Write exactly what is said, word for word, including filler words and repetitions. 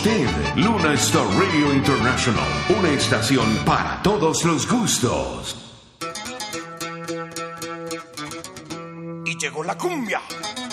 T E D, Luna Star Radio International, una estación para todos los gustos. Y llegó la cumbia.